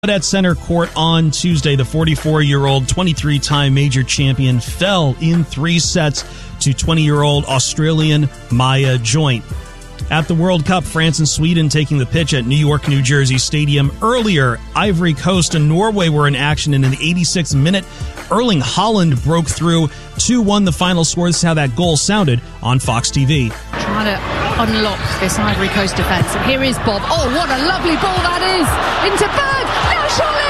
At center court on Tuesday, the 44-year-old 23-time major champion fell in 3 sets to 20-year-old Australian Maya Joint. At the World Cup, France and Sweden taking the pitch at New York, New Jersey Stadium. Earlier, Ivory Coast and Norway were in action, and in the 86th minute, Erling Haaland broke through. 2-1 the final score. This is how that goal sounded on Fox TV. Trying to unlock this Ivory Coast defence. And here is Bob. Oh, what a lovely ball that is! Into Berg! Now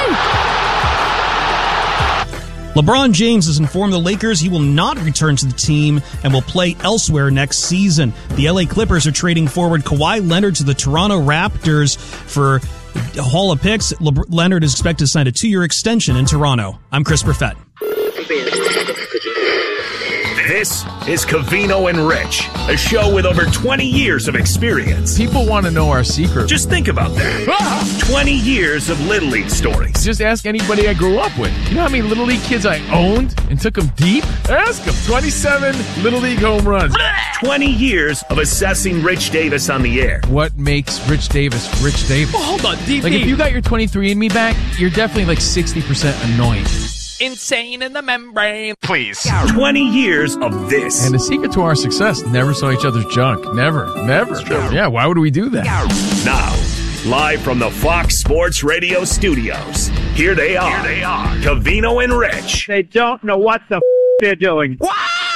surely! LeBron James has informed the Lakers he will not return to the team and will play elsewhere next season. The LA Clippers are trading forward Kawhi Leonard to the Toronto Raptors for a haul of picks. Leonard is expected to sign a 2-year extension in Toronto. I'm Chris Perfett. This is Covino and Rich, a show with over 20 years of experience. People want to know our secret. Just think about that. 20 years of Little League stories. Just ask anybody I grew up with. You know how many Little League kids I owned and took them deep? Ask them. 27 Little League home runs. 20 years of assessing Rich Davis on the air. What makes Rich Davis Rich Davis? Oh, hold on, DP. Like, if you got your 23andMe back, you're definitely like 60% annoying. Insane in the membrane. Please. 20 years of this. And the secret to our success, never saw each other's junk. Never. Yeah, why would we do that? Now, live from the Fox Sports Radio studios, here they are. Covino and Rich. They don't know what the they're doing. Wow!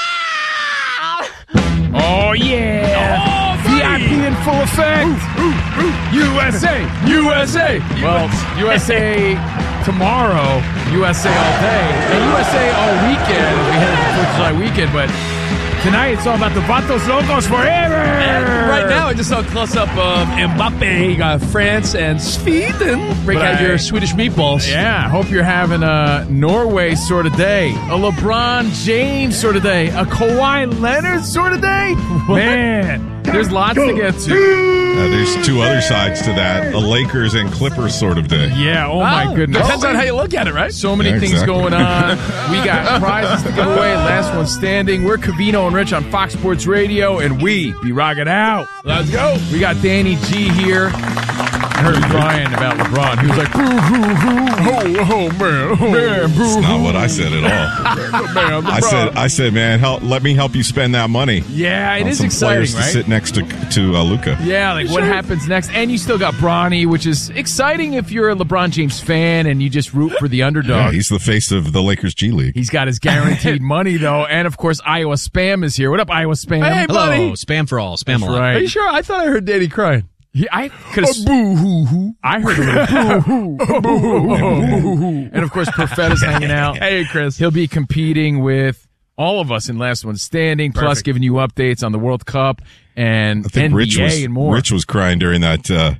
Oh, yeah. VIP in full effect. USA. Well, USA tomorrow, USA all day, and USA all weekend. We had the 4th of July weekend, but tonight it's all about the Vatos Locos forever. And right now, I just saw a close-up of Mbappe, France and Sweden. Break out your Swedish meatballs. Yeah, hope you're having a Norway sort of day, a LeBron James sort of day, a Kawhi Leonard sort of day. Man, there's lots to get to. There's 2 other sides to that, a Lakers and Clippers sort of day. Yeah, oh my goodness. Depends on how you look at it, right? So many things going on. We got prizes to give away, last one standing. We're Covino and Rich on Fox Sports Radio, and we be rocking out. Let's go. We got Danny G here. I heard Brian about LeBron. He was like, oh man, That's not what I said at all. man, I said, man, let me help you spend that money. Yeah, it is some exciting, players right? to sit next to Luka. Yeah, like what happens next? And you still got Bronny, which is exciting if you're a LeBron James fan and you just root for the underdog. Yeah, he's the face of the Lakers G League. He's got his guaranteed money, though. And, of course, Iowa Spam is here. What up, Iowa Spam? Hey, Hello, buddy. Spam for all. Spam a lot. Right. Are you sure? I thought I heard Danny crying. Yeah, I heard a little boo-hoo. And, of course, Perfetta's hanging out. Hey, Chris. He'll be competing with all of us in Last One Standing, plus giving you updates on the World Cup and I think NBA and more. Rich was crying during that the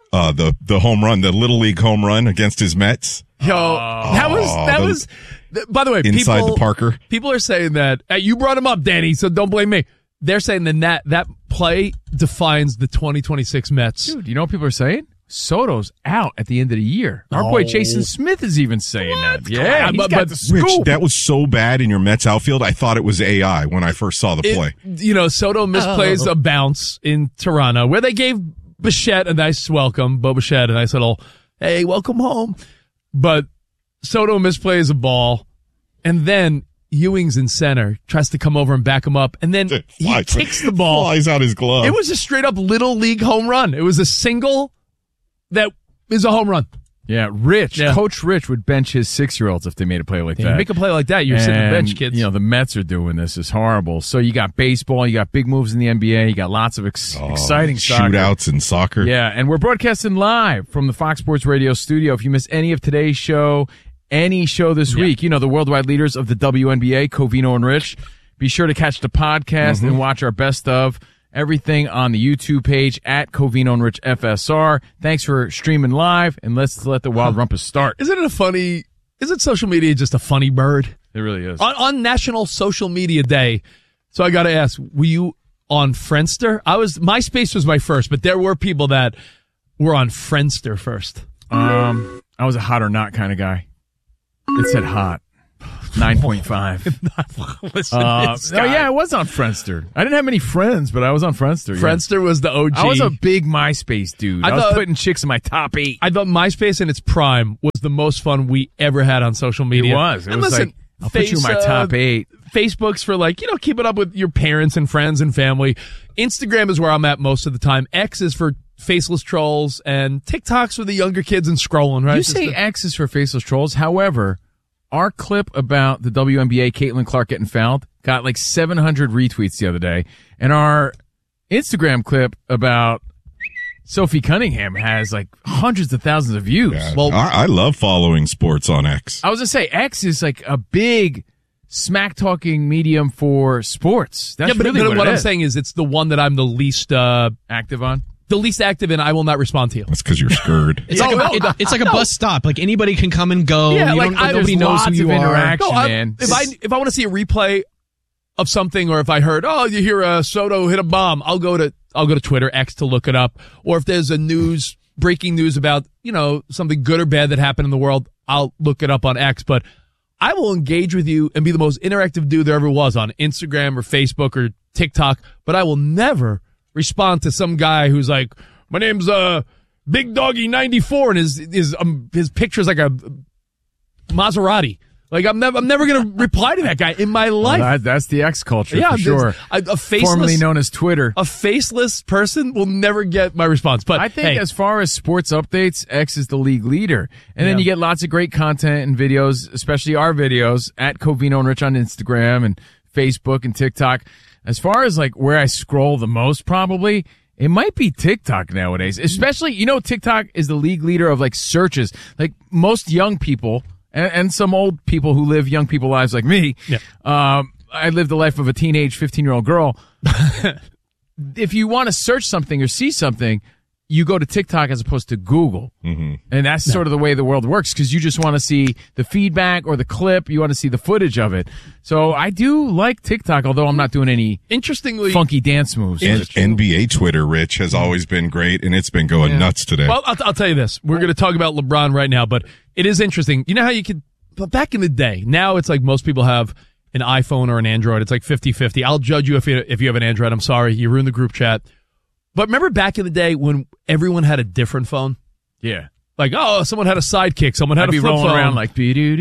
home run, the Little League home run against his Mets. Yo, that was. By the way, inside the Parker. People are saying that you brought him up, Danny, so don't blame me. They're saying that play defines the 2026 Mets. Dude, you know what people are saying? Soto's out at the end of the year. Our boy Jason Smith is even saying that. Yeah, but the scoop. Rich, that was so bad in your Mets outfield. I thought it was AI when I first saw the play. Soto misplays a bounce in Toronto where they gave Bichette a nice welcome. Bo Bichette, a nice little, hey, welcome home. But Soto misplays a ball, and then Ewing's in center, tries to come over and back him up, and then he kicks the ball. Flies out his glove. It was a straight-up Little League home run. It was a single that is a home run. Yeah, Coach Rich would bench his 6-year-olds if they made a play like that. You make a play like that, you're sitting on the bench, kids. You know, the Mets are doing this. It's horrible. So you got baseball, you got big moves in the NBA, you got lots of exciting soccer. Shootouts and soccer. Yeah, and we're broadcasting live from the Fox Sports Radio studio. If you missed any of today's show, any show this week, the worldwide leaders of the WNBA, Covino and Rich, be sure to catch the podcast and watch our best of everything on the YouTube page at Covino and Rich FSR. Thanks for streaming live, and let's let the Wild Rumpus start. Isn't social media just a funny bird? It really is. On National Social Media Day, so I got to ask, were you on Friendster? MySpace was my first, but there were people that were on Friendster first. I was a hot or not kind of guy. It said hot. 9.5. Listen to this guy. Oh, yeah, I was on Friendster. I didn't have many friends, but I was on Friendster. Yeah. Friendster was the OG. I was a big MySpace dude. I was putting chicks in my top 8. I thought MySpace in its prime was the most fun we ever had on social media. It was. It was listen, like, I'll put you in my top 8. Facebook's for keeping up with your parents and friends and family. Instagram is where I'm at most of the time. X is for faceless trolls, and TikTok's for the younger kids and scrolling, right? You say X is for faceless trolls. However, our clip about the WNBA, Caitlin Clark getting fouled, got like 700 retweets the other day. And our Instagram clip about Sophie Cunningham has like hundreds of thousands of views. Yeah. Well, I love following sports on X. I was going to say, X is like a big smack-talking medium for sports. That's but really what I'm saying is it's the one that I'm the least active on. The least active, and I will not respond to you. That's because you're scared. It's like a bus stop. Like anybody can come and go. Yeah, nobody knows who you are. Man. If I want to see a replay of something, or if I heard, you hear Soto hit a bomb, I'll go to Twitter, X, to look it up. Or if there's breaking news about something good or bad that happened in the world, I'll look it up on X. But I will engage with you and be the most interactive dude there ever was on Instagram or Facebook or TikTok, but I will never respond to some guy who's like, my name's Big Doggy 94, and his picture's like a Maserati. Like I'm never gonna reply to that guy in my life. Well, that's the X culture, for sure. A faceless, formerly known as Twitter. A faceless person will never get my response. But I think as far as sports updates, X is the league leader. And then you get lots of great content and videos, especially our videos at Covino and Rich on Instagram and Facebook and TikTok. As far as like where I scroll the most, probably it might be TikTok nowadays. Especially, TikTok is the league leader of like searches. Like most young people and some old people who live young people lives like me. Yeah. I lived the life of a teenage 15-year-old girl. If you want to search something or see something, you go to TikTok as opposed to Google. Mm-hmm. And that's sort of the way the world works, because you just want to see the feedback or the clip. You want to see the footage of it. So I do like TikTok, although I'm not doing any funky dance moves. NBA Twitter, Rich, has always been great, and it's been going nuts today. Well, I'll tell you this. We're going to talk about LeBron right now, but it is interesting. You know how you could, back in the day, now it's like most people have an iPhone or an Android. It's like 50-50. I'll judge you if you have an Android. I'm sorry. You ruined the group chat. But remember back in the day when everyone had a different phone? Yeah. Like, someone had a Sidekick. Someone had a flip phone. Around like,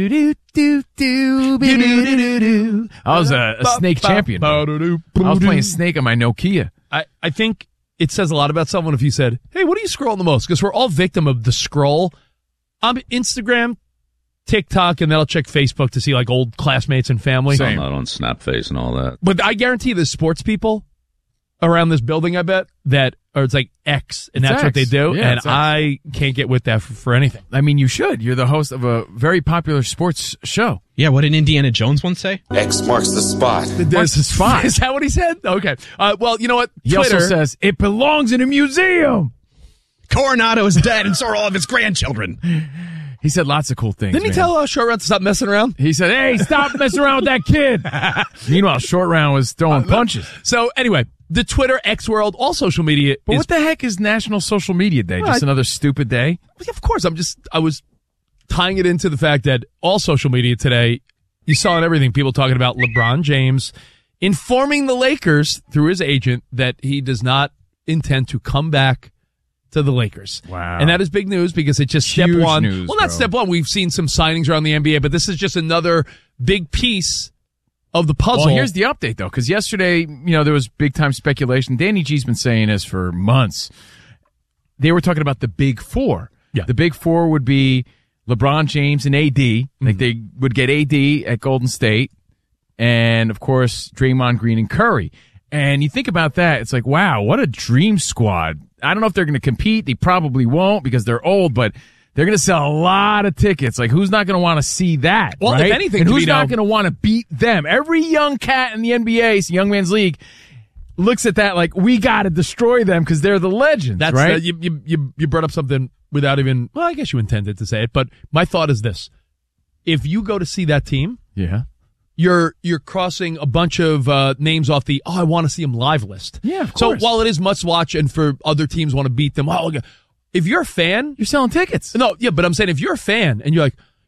be-do-do-do-do-do-do-do-do. I was a Snake champion. I was playing Snake on my Nokia. I think it says a lot about someone if you said, hey, what do you scroll the most? Because we're all victim of the scroll. I'm Instagram, TikTok, and then I'll check Facebook to see like old classmates and family. I'm not on Snapface and all that. But I guarantee there's sports people around this building, I bet, or it's like X, and that's what they do, and I can't get with that for anything. I mean, you should. You're the host of a very popular sports show. Yeah, what did Indiana Jones once say? X marks the spot. Marks the spot. Is that what he said? Okay. Well, you know what? He also says, it belongs in a museum. Coronado is dead, and so are all of his grandchildren. He said lots of cool things. Didn't he tell Short Round to stop messing around? He said, hey, stop messing around with that kid. Meanwhile, Short Round was throwing punches. So anyway, the Twitter, X world, all social media. But what the heck is National Social Media Day? Just another stupid day? Of course. I was tying it into the fact that all social media today, you saw in everything, people talking about LeBron James informing the Lakers through his agent that he does not intend to come back to the Lakers. Wow. And that is big news because it's just Huge step one. News, well, not bro. step one. We've seen some signings around the NBA, but this is just another big piece of the puzzle. Well, here's the update, though, because yesterday, there was big-time speculation. Danny G's been saying this for months. They were talking about the Big Four. Yeah. The Big Four would be LeBron James and AD. Like, they would get AD at Golden State. And, of course, Draymond Green and Curry. And you think about that, it's like, wow, what a dream squad. I don't know if they're going to compete. They probably won't because they're old, but they're going to sell a lot of tickets. Like, who's not going to want to see that? Well, right? if anything, and who's not going to want to beat them? Every young cat in the NBA, it's Young Man's League, looks at that like, we got to destroy them because they're the legends, That's right? You brought up something without even, well, I guess you intended to say it, but my thought is this. If you go to see that team, yeah, you're crossing a bunch of names off the I want to see them live list. Yeah, of course. So while it is must watch and for other teams want to beat them, if you're a fan, you're selling tickets. No, yeah, but I'm saying if you're a fan and you're like,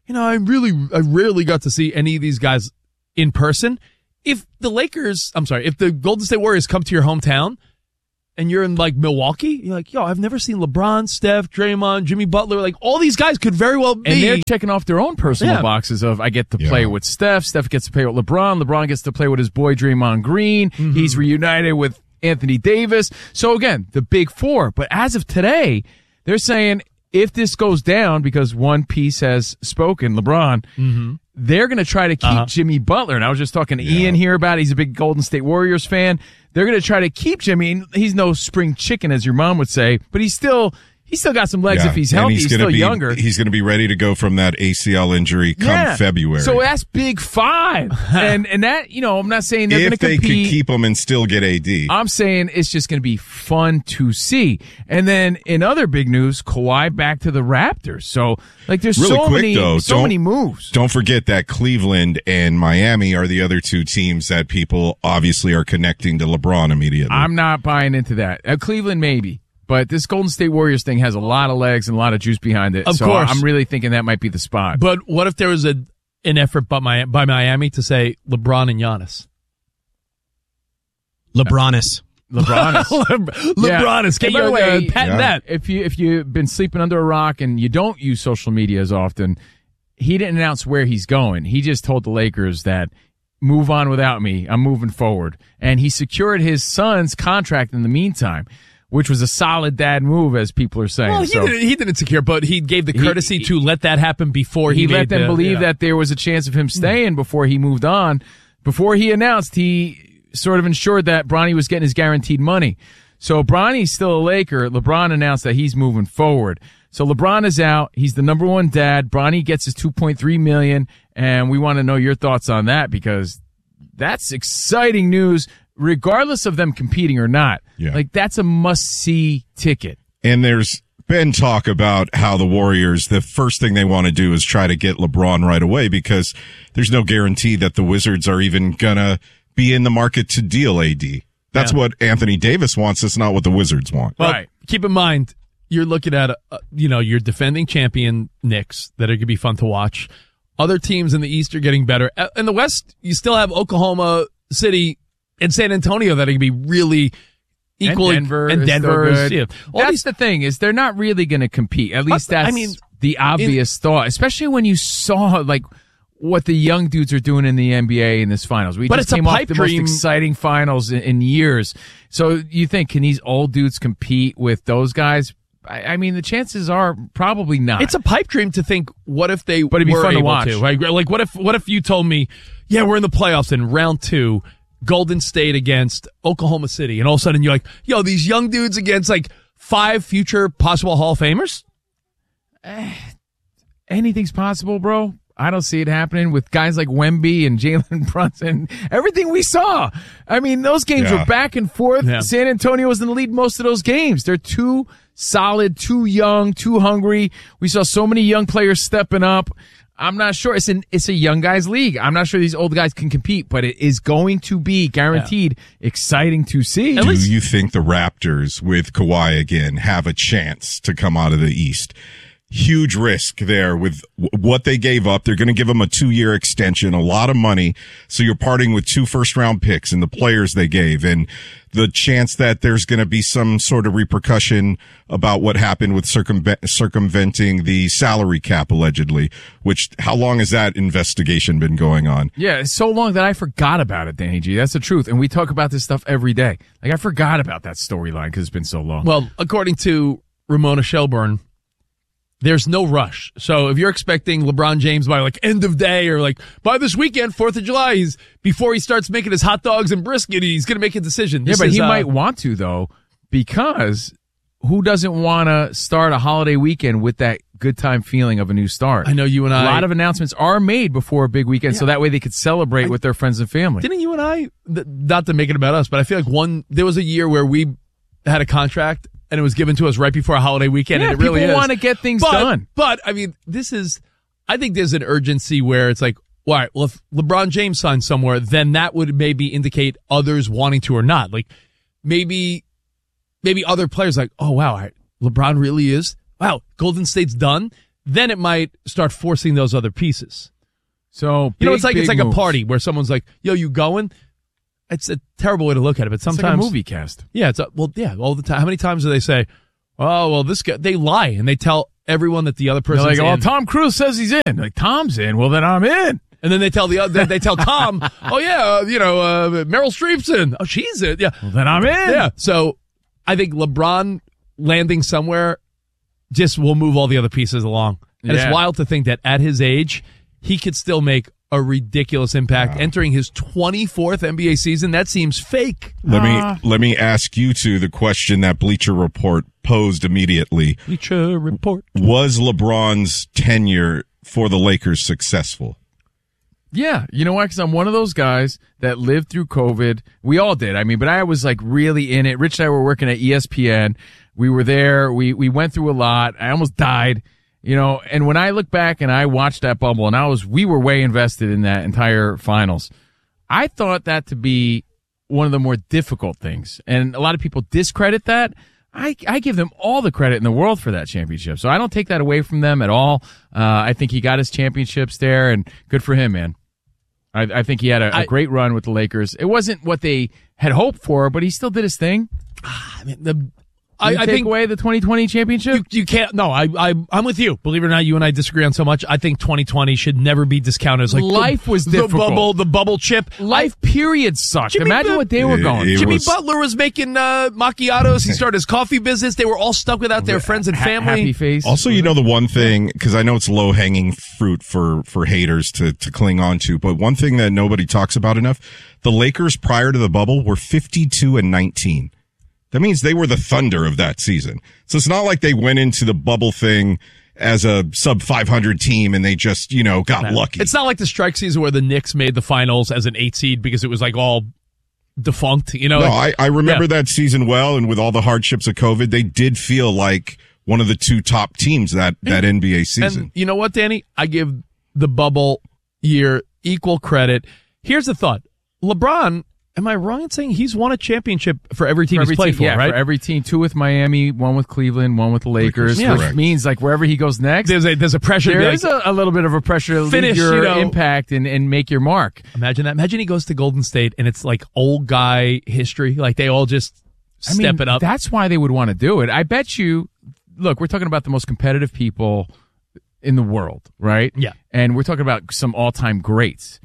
I rarely got to see any of these guys in person. If the Golden State Warriors come to your hometown and you're in like Milwaukee, you're like, I've never seen LeBron, Steph, Draymond, Jimmy Butler. Like all these guys could very well be. And they're checking off their own personal boxes of, I get to play with Steph. Steph gets to play with LeBron. LeBron gets to play with his boy Draymond Green. Mm-hmm. He's reunited with Anthony Davis. So again, the big four. But as of today, they're saying if this goes down, because one piece has spoken, LeBron, they're going to try to keep Jimmy Butler. And I was just talking to Ian here about it. He's a big Golden State Warriors fan. They're going to try to keep Jimmy. And he's no spring chicken, as your mom would say, but he's still got some legs if he's healthy. He's still younger. He's going to be ready to go from that ACL injury come February. So that's big five. and that, I'm not saying they're going to compete. If they could keep him and still get AD. I'm saying it's just going to be fun to see. And then in other big news, Kawhi back to the Raptors. So there's really so many moves. Don't forget that Cleveland and Miami are the other two teams that people obviously are connecting to LeBron immediately. I'm not buying into that. Cleveland maybe. But this Golden State Warriors thing has a lot of legs and a lot of juice behind it. Of course. I'm really thinking that might be the spot. But what if there was an effort by Miami to say LeBron and Giannis? LeBronis. LeBronis. By the way, patent that. If you've been sleeping under a rock and you don't use social media as often, he didn't announce where he's going. He just told the Lakers that, move on without me. I'm moving forward. And he secured his son's contract in the meantime, which was a solid dad move, as people are saying. Well, he didn't secure, but he gave the courtesy to let that happen before he let them believe that there was a chance of him staying before he moved on. Before he announced, he sort of ensured that Bronny was getting his guaranteed money. So Bronny's still a Laker. LeBron announced that he's moving forward. So LeBron is out. He's the number one dad. Bronny gets his $2.3 million, and we want to know your thoughts on that because that's exciting news. Regardless of them competing or not, that's a must-see ticket. And there's been talk about how the Warriors, the first thing they want to do is try to get LeBron right away because there's no guarantee that the Wizards are even going to be in the market to deal AD. That's what Anthony Davis wants. That's not what the Wizards want. Well, right. Keep in mind, you're looking at, your defending champion Knicks that are going to be fun to watch. Other teams in the East are getting better. In the West, you still have Oklahoma City and San Antonio that are going to be really equally. And Denver. Yeah. That's the thing is they're not really going to compete. At least that's the obvious thought, especially when you saw what the young dudes are doing in the NBA in this finals. We just came off the most exciting finals in years. So you think, can these old dudes compete with those guys? I mean, the chances are probably not. It's a pipe dream to think, what if they but it'd be were fun able to watch. Right? Like, what if you told me, we're in the playoffs in round 2, Golden State against Oklahoma City, and all of a sudden you're like, these young dudes against 5 future possible Hall of Famers? Anything's possible, bro. I don't see it happening with guys like Wemby and Jalen Brunson. Everything we saw. I mean, those games were back and forth. Yeah. San Antonio was in the lead most of those games. They're too solid, too young, too hungry. We saw so many young players stepping up. I'm not sure. It's a young guys league. I'm not sure these old guys can compete, but it is going to be guaranteed exciting to see. Do you think the Raptors with Kawhi again have a chance to come out of the East? Huge risk there with what they gave up. They're going to give them a 2-year extension, a lot of money. So you're parting with 2 first-round picks and the players they gave, and the chance that there's going to be some sort of repercussion about what happened with circumventing the salary cap, allegedly. How long has that investigation been going on? Yeah, it's so long that I forgot about it, Danny G. That's the truth. And we talk about this stuff every day. I forgot about that storyline because it's been so long. Well, according to Ramona Shelburne, there's no rush. So if you're expecting LeBron James by end of day or by this weekend, 4th of July, before he starts making his hot dogs and brisket, he's going to make a decision. But he might want to, though, because who doesn't want to start a holiday weekend with that good time feeling of a new start? I know you and I. A lot of announcements are made before a big weekend, so that way they could celebrate with their friends and family. Didn't you and I, not to make it about us, but I feel like there was a year where we had a contract and it was given to us right before a holiday weekend, and it really is. People want to get things done. But, I mean, I think there's an urgency where it's all right, well, if LeBron James signs somewhere, then that would maybe indicate others wanting to or not. Maybe other players oh, wow, LeBron really is? Wow, Golden State's done? then it might start forcing those other pieces. So It's like moves. a party where someone's like, "Yo, you going?" It's a terrible way to look at it, but sometimes It's like a movie cast. Yeah, all the time. How many times do they say, "Oh, well, this guy"? They lie and they tell everyone that the other person's They're like, "Well, in. Tom Cruise says he's in." Like, Tom's in. Well, then I'm in. And then they tell they tell Tom, "Oh yeah, Meryl Streep's in. Oh, she's in. Yeah, Well, then I'm in. yeah." So I think LeBron landing somewhere just will move all the other pieces along. And Yeah. it's wild to think that at his age, he could still make a ridiculous impact. Entering his 24th NBA season, that seems fake. Let me ask you two the question that Bleacher Report posed immediately. Bleacher Report. Was LeBron's tenure for the Lakers successful? Yeah, you know why? Because I'm one of those guys that lived through COVID. We all did. I mean, but I was like really in it. Rich and I were working at ESPN. We were there. We went through a lot. I almost died, and when I look back and I watched that bubble and we were way invested in that entire finals. I thought that to be one of the more difficult things. And a lot of people discredit that. I give them all the credit in the world for that championship. So I don't take that away from them at all. I think he got his championships there and good for him, man. I think he had a great run with the Lakers. It wasn't what they had hoped for, but he still did his thing. I mean, I think away the 2020 championship. You can't. No, I'm with you. Believe it or not, you and I disagree on so much. I think 2020 should never be discounted as like life was difficult. The bubble chip. Life period sucked. Imagine what they were going. Jimmy Butler was making macchiatos. He started his coffee business. They were all stuck without their friends and family. Happy face. Also, the one thing, because I know it's low-hanging fruit for haters to cling on to, but one thing that nobody talks about enough, the Lakers prior to the bubble were 52-19. That means they were the Thunder of that season. So it's not like they went into the bubble thing as a sub 500 team and they just, got lucky. It's not like the strike season where the Knicks made the finals as an 8 seed because it was like all defunct, No, I remember that season well, and with all the hardships of COVID, they did feel like one of the two top teams that NBA season. And you know what, Danny? I give the bubble year equal credit. Here's the thought. LeBron, am I wrong in saying he's won a championship for every team he's played for, right? For every team, 2 with Miami, 1 with Cleveland, 1 with the Lakers, Yeah. which means like wherever he goes next, There's a pressure. there to be is like, a little bit of a pressure to finish, leave your impact and make your mark. Imagine that. Imagine he goes to Golden State and it's like old guy history. Like they all just step it up. That's why they would want to do it. I bet you, look, we're talking about the most competitive people in the world, right? Yeah. And we're talking about some all-time greats.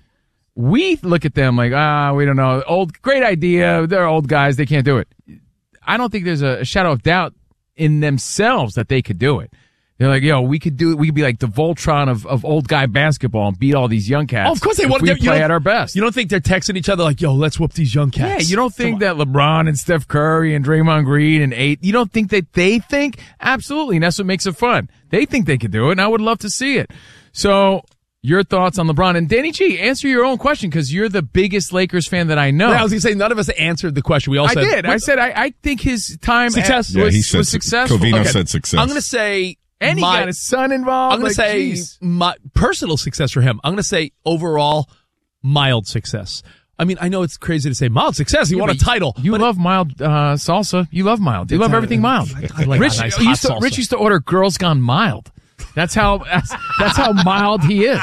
We look at them like, we don't know. Great idea. They're old guys. They can't do it. I don't think there's a shadow of doubt in themselves that they could do it. They're like, we could do it. We could be like the Voltron of old guy basketball and beat all these young cats. Oh, of course they want to to play at our best. You don't think they're texting each other like, let's whoop these young cats? Yeah, you don't think that LeBron and Steph Curry and Draymond Green and you don't think that they think? Absolutely. And that's what makes it fun. They think they could do it, and I would love to see it. So, your thoughts on LeBron. And Danny G, answer your own question because you're the biggest Lakers fan that I know. Yeah, I was going to say, none of us answered the question. We all said. I did. I said I think his time Success. he said was successful. Covino said success. I'm going to say. And he got his son involved. I'm going to say my personal success for him. I'm going to say overall mild success. I mean, I know it's crazy to say mild success. He won a title. You love mild salsa. You love mild. You love everything mild. I like Rich, nice hot salsa. Rich used to order Girls Gone Mild. That's how mild he is.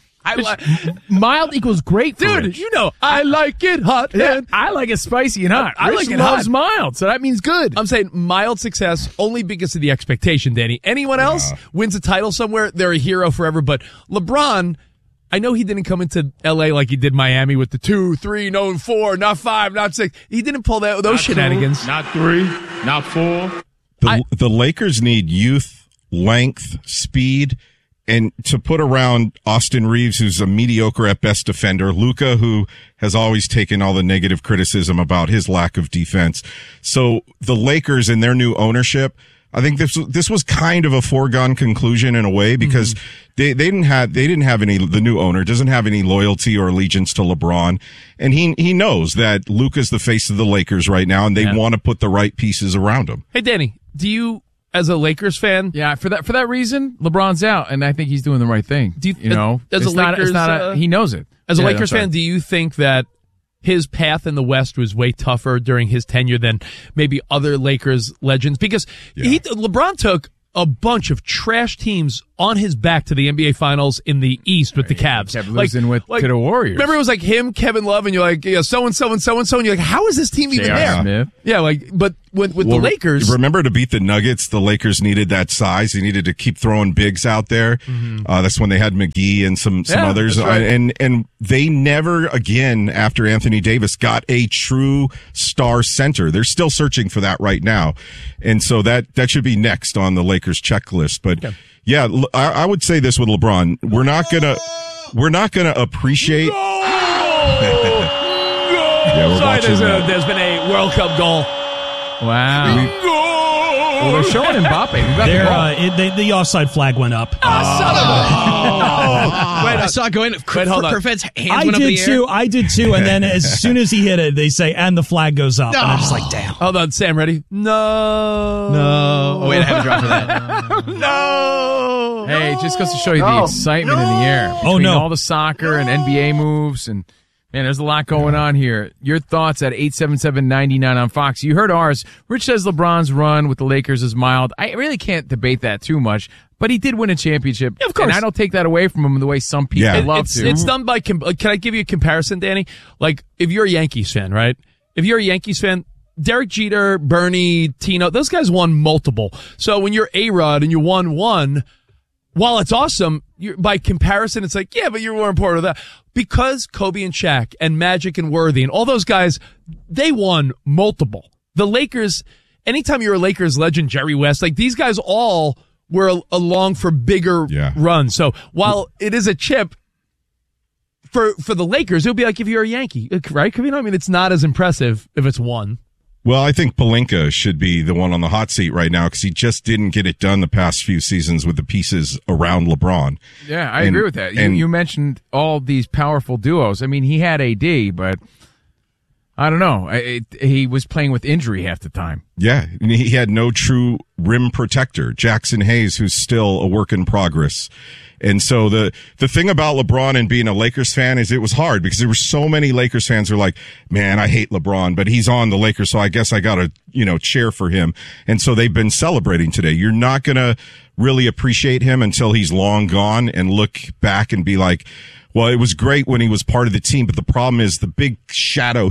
Mild equals great, for dude. Rich. I like it hot. Yeah, I like it spicy and hot. I Rich like it loves hot. mild, so that means good. I'm saying mild success only because of the expectation, Danny. Anyone else wins a title somewhere, they're a hero forever. But LeBron, I know he didn't come into L.A. like he did Miami with the 2, 3, no 4, not 5, not 6. He didn't pull those shenanigans. 2, not 3, not 4. The Lakers need youth, length, speed, and to put around Austin Reeves, who's a mediocre at best defender, Luka, who has always taken all the negative criticism about his lack of defense. So the Lakers and their new ownership, I think this was kind of a foregone conclusion in a way because they didn't have any, the new owner doesn't have any loyalty or allegiance to LeBron. And he knows that Luka's the face of the Lakers right now and they want to put the right pieces around him. Hey, Danny, do you, as a Lakers fan, yeah, for that reason, LeBron's out, and I think he's doing the right thing. As a Lakers, he knows it. As a Lakers fan, do you think that his path in the West was way tougher during his tenure than maybe other Lakers legends? Because LeBron took a bunch of trash teams on his back to the NBA Finals in the East with the Cavs. Kept losing to the Warriors. Remember, it was like him, Kevin Love, and you're like, so-and-so, and so-and-so, and you're like, how is this team even there? Smith. Yeah, but with the Lakers. Remember, to beat the Nuggets, the Lakers needed that size. They needed to keep throwing bigs out there. That's when they had McGee and some others. Right. And they never again, after Anthony Davis, got a true star center. They're still searching for that right now. And so that should be next on the Lakers checklist. But yeah, I would say this with LeBron. We're not gonna appreciate. Sorry, there's been a World Cup goal. Wow. Well, they're showing Mbappe. The offside flag went up. Wait, I saw it going. Hold on. Kerfett's hands went up in the air. I did too. And then as soon as he hit it, they say, and the flag goes up. And I'm just like, damn. Hold on, Sam, ready? No. Oh, wait, I have a drop for that. No. Hey, it just goes to show you the excitement in the air. Between all the soccer and NBA moves, and man, there's a lot going on here. Your thoughts at 877-99 on Fox. You heard ours. Rich says LeBron's run with the Lakers is mild. I really can't debate that too much, but he did win a championship. Of course. And I don't take that away from him the way some people love to. It's done by, can I give you a comparison, Danny? Like, if you're a Yankees fan, right? If you're a Yankees fan, Derek Jeter, Bernie, Tino, those guys won multiple. So when you're A-Rod and you won one, while it's awesome, by comparison, it's like, yeah, but you weren't part of that. Because Kobe and Shaq and Magic and Worthy and all those guys, they won multiple. The Lakers, anytime you're a Lakers legend, Jerry West, like these guys all were along for bigger runs. So while it is a chip for the Lakers, it would be like if you're a Yankee, right? I mean, it's not as impressive if it's one. Well, I think Pelinka should be the one on the hot seat right now because he just didn't get it done the past few seasons with the pieces around LeBron. Yeah, I agree with that. You mentioned all these powerful duos. I mean, he had AD, but I don't know. He was playing with injury half the time. Yeah, and he had no true rim protector. Jackson Hayes, who's still a work in progress. And so the thing about LeBron and being a Lakers fan is it was hard because there were so many Lakers fans who are like, man, I hate LeBron, but he's on the Lakers, so I guess I got to, cheer for him. And so they've been celebrating today. You're not going to really appreciate him until he's long gone and look back and be like, well, it was great when he was part of the team, but the problem is the big shadow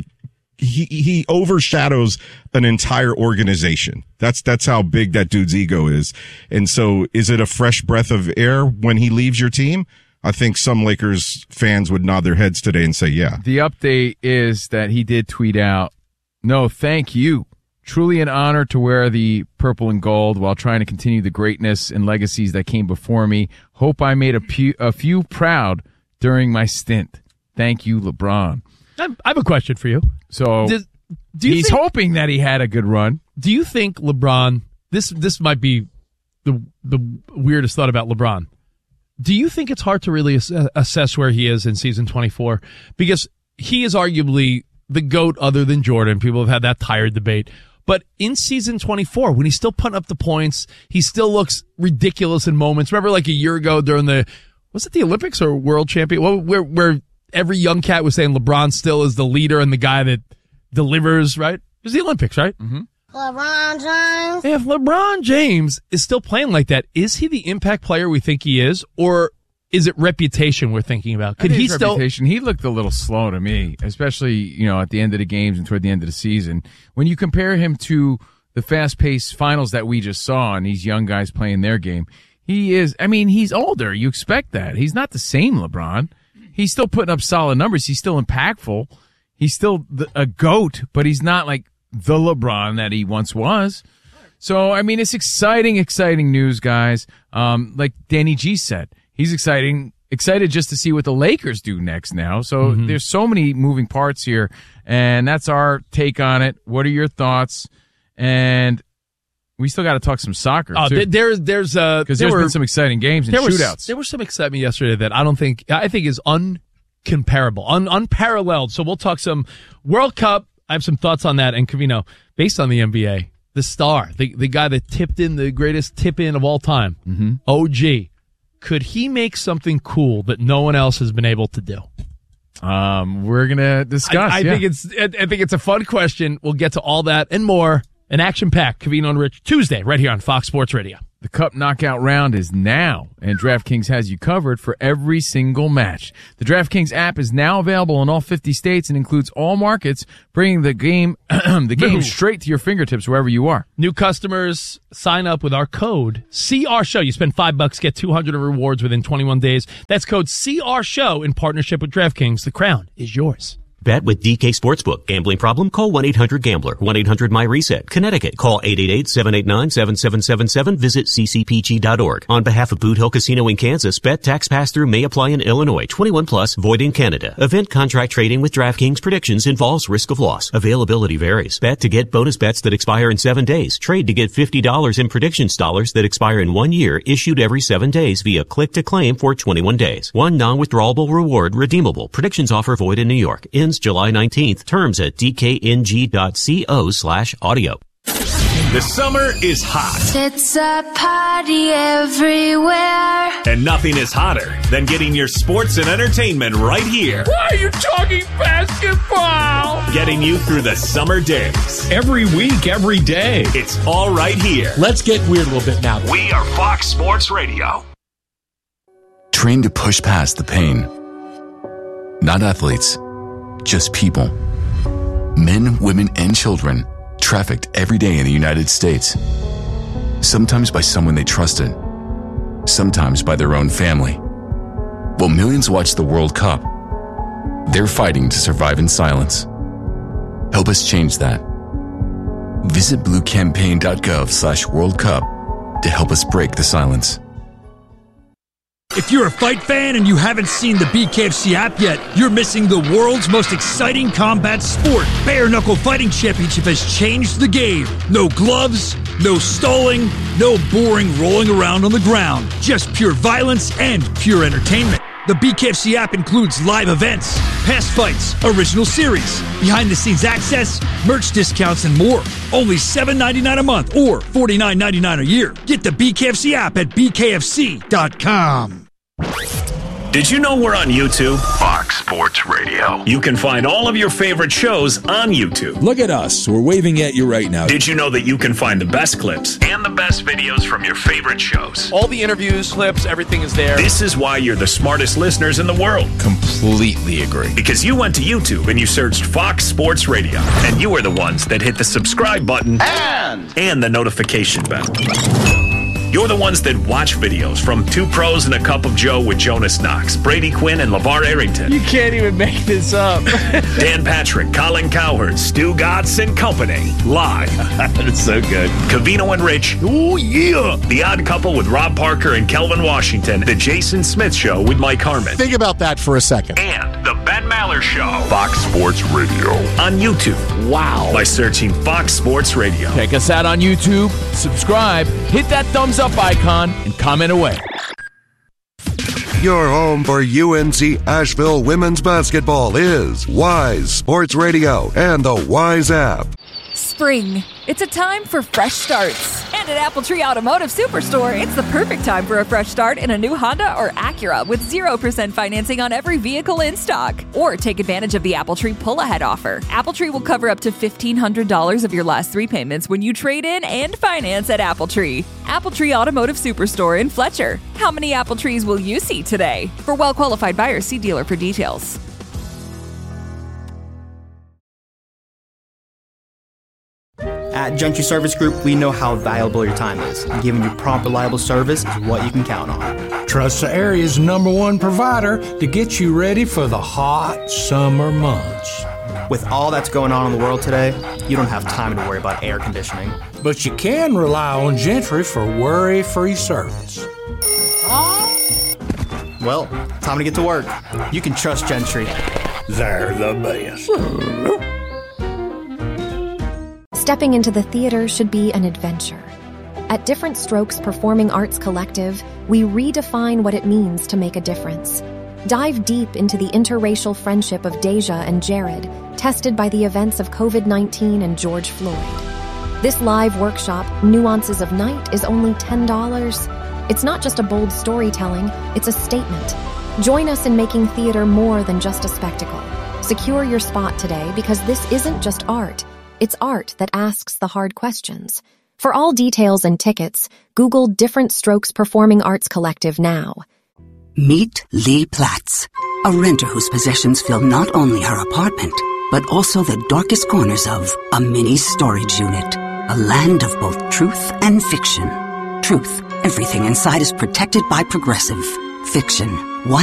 he overshadows an entire organization. That's how big that dude's ego is. And so is it a fresh breath of air when he leaves your team? I think some Lakers fans would nod their heads today and say, yeah. The update is that he did tweet out, "No, thank you. Truly an honor to wear the purple and gold while trying to continue the greatness and legacies that came before me. Hope I made a few proud during my stint. Thank you, LeBron." I have a question for you. So he's hoping that he had a good run. Do you think LeBron, this might be the weirdest thought about LeBron. Do you think it's hard to really assess where he is in season 24? Because he is arguably the GOAT other than Jordan. People have had that tired debate. But in season 24, when he's still putting up the points, he still looks ridiculous in moments. Remember like a year ago during was it the Olympics or World Champion? Where every young cat was saying LeBron still is the leader and the guy that delivers, right? It was the Olympics, right? Mm-hmm. LeBron James. If LeBron James is still playing like that, is he the impact player we think he is, or is it reputation we're thinking about? Could he still? Reputation. He looked a little slow to me, especially at the end of the games and toward the end of the season. When you compare him to the fast-paced finals that we just saw and these young guys playing their game, he's older. You expect that. He's not the same LeBron. He's still putting up solid numbers. He's still impactful. He's still a GOAT, but he's not like the LeBron that he once was. So, it's exciting news, guys. Like Danny G said, he's excited just to see what the Lakers do next now. So there's so many moving parts here, and that's our take on it. What are your thoughts? And we still got to talk some soccer, too. There's been some exciting games and shootouts. There was some excitement yesterday that I think is uncomparable, unparalleled. So we'll talk some World Cup. I have some thoughts on that. And Covino, based on the NBA, the star, the guy that tipped in the greatest tip-in of all time, OG, could he make something cool that no one else has been able to do? We're going to discuss. I think it's a fun question. We'll get to all that and more. An action-packed Covino and Rich Tuesday right here on Fox Sports Radio. The Cup Knockout Round is now, and DraftKings has you covered for every single match. The DraftKings app is now available in all 50 states and includes all markets, bringing the game straight to your fingertips wherever you are. New customers sign up with our code CRSHOW. You spend $5, get 200 of rewards within 21 days. That's code CRSHOW in partnership with DraftKings. The crown is yours. Bet with DK Sportsbook. Gambling problem? Call 1-800-GAMBLER. 1-800-MY-RESET. Connecticut. Call 888-789-7777. Visit ccpg.org. On behalf of Boot Hill Casino in Kansas, bet tax pass-through may apply in Illinois. 21 plus, void in Canada. Event contract trading with DraftKings predictions involves risk of loss. Availability varies. Bet to get bonus bets that expire in 7 days. Trade to get $50 in predictions dollars that expire in 1 year, issued every 7 days via click to claim for 21 days. One non-withdrawable reward redeemable. Predictions offer void in New York. Ends July 19th. Terms at dkng.co/audio. The summer is hot. It's a party everywhere. And nothing is hotter than getting your sports and entertainment right here. Why are you talking basketball? Getting you through the summer days. Every week, every day. It's all right here. Let's get weird a little bit now. We are Fox Sports Radio. Trained to push past the pain. Not athletes. Just people. Men, women, and children trafficked every day in the United States. Sometimes by someone they trusted. Sometimes by their own family. While millions watch the World Cup, they're fighting to survive in silence. Help us change that. Visit bluecampaign.gov/World Cup to help us break the silence. If you're a fight fan and you haven't seen the BKFC app yet, you're missing the world's most exciting combat sport. Bare Knuckle Fighting Championship has changed the game. No gloves, no stalling, no boring rolling around on the ground. Just pure violence and pure entertainment. The BKFC app includes live events, past fights, original series, behind-the-scenes access, merch discounts, and more. Only $7.99 a month or $49.99 a year. Get the BKFC app at bkfc.com. Did you know we're on YouTube? Fox Sports Radio. You can find all of your favorite shows on YouTube. Look at us. We're waving at you right now. Did you know that you can find the best clips and the best videos from your favorite shows? All the interviews, clips, everything is there. This is why you're the smartest listeners in the world. Completely agree. Because you went to YouTube and you searched Fox Sports Radio. And you were the ones that hit the subscribe button and the notification bell. You're the ones that watch videos from Two Pros and a Cup of Joe with Jonas Knox, Brady Quinn, and LeVar Arrington. You can't even make this up. Dan Patrick, Colin Cowherd, Stu Gatz, and company. Live. That's so good. Covino and Rich. Oh, yeah. The Odd Couple with Rob Parker and Kelvin Washington. The Jason Smith Show with Mike Harmon. Think about that for a second. And The Ben Maller Show. Fox Sports Radio. On YouTube. Wow. By searching Fox Sports Radio. Check us out on YouTube. Subscribe. Hit that thumbs up icon and comment away. Your home for UNC Asheville women's basketball is Wise Sports Radio and the Wise app. Spring. It's a time for fresh starts. And at Apple Tree Automotive Superstore, it's the perfect time for a fresh start in a new Honda or Acura with 0% financing on every vehicle in stock. Or take advantage of the Apple Tree pull-ahead offer. Apple Tree will cover up to $1,500 of your last 3 payments when you trade in and finance at Apple Tree. Apple Tree Automotive Superstore in Fletcher. How many Apple Trees will you see today? For well-qualified buyers, see dealer for details. At Gentry Service Group, we know how valuable your time is, and giving you prompt, reliable service is what you can count on. Trust the area's #1 provider to get you ready for the hot summer months. With all that's going on in the world today, you don't have time to worry about air conditioning. But you can rely on Gentry for worry-free service. Well, time to get to work. You can trust Gentry. They're the best. Stepping into the theater should be an adventure. At Different Strokes Performing Arts Collective, we redefine what it means to make a difference. Dive deep into the interracial friendship of Deja and Jared, tested by the events of COVID-19 and George Floyd. This live workshop, Nuances of Night, is only $10. It's not just a bold storytelling, it's a statement. Join us in making theater more than just a spectacle. Secure your spot today because this isn't just art. It's art that asks the hard questions. For all details and tickets, Google Different Strokes Performing Arts Collective now. Meet Lee Platts, a renter whose possessions fill not only her apartment, but also the darkest corners of a mini storage unit. A land of both truth and fiction. Truth, everything inside is protected by Progressive. Fiction,